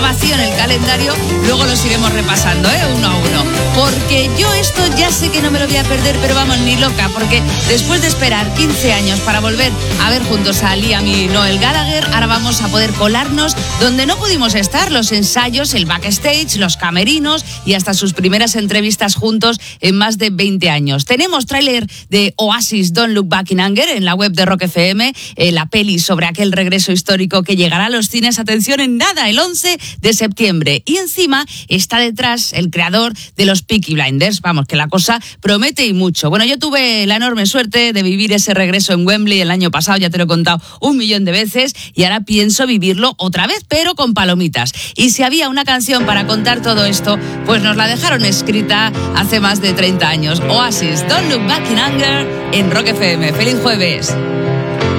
vacío en el calendario, luego los iremos repasando, uno a uno. Porque yo esto ya sé que no me lo voy a perder, pero vamos, ni loca, porque después de esperar 15 años para volver a ver juntos a Liam y Noel Gallagher, ahora vamos a poder colarnos donde no pudimos estar, los ensayos, el backstage, los camerinos y hasta sus primeras entrevistas juntos en más de 20 años. Tenemos tráiler de Oasis, Don't Look Back in Anger, en la web de Rock FM, la peli sobre aquel regreso histórico que llegará a los cines, atención, en nada, el 11 de septiembre. Y encima está detrás el creador de los Peaky Blinders. Vamos, que la cosa promete y mucho. Bueno, yo tuve la enorme suerte de vivir ese regreso en Wembley el año pasado, ya te lo he contado 1.000.000 de veces, y ahora pienso vivirlo otra vez, pero con palomitas. Y si había una canción para contar todo esto, pues nos la dejaron escrita hace más de 30 años. Oasis, Don't Look Back in Anger, en Rock FM. ¡Feliz jueves!